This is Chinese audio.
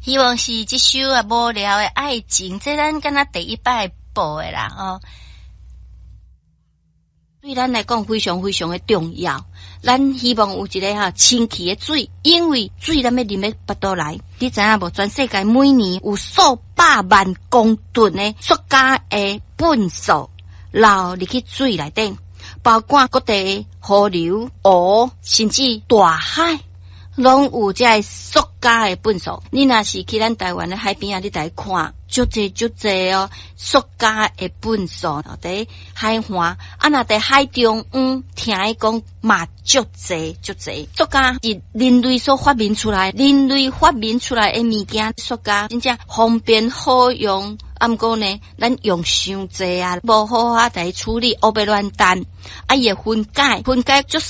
希望是这首啊无聊的爱情，这咱敢若第一摆播的啦哦。对咱来讲非常非常的重要，咱希望有一个清气的水，因为水咱要啉在腹肚内。你知影无？全世界每年有数百万公吨的塑胶的粪扫流入去水内底，包括各地河流、湖，甚至大海，拢有这塑胶的粪扫。你若是去咱台湾的海边啊，你来看。足济哦，塑胶的粪扫伫海岸，若伫海中央，听伊讲嘛足济。塑胶是人类所发明出来的物件，塑胶真正方便好用，毋过呢，咱用伤济啊，无好好来处理，乌白乱弹，伊会分解足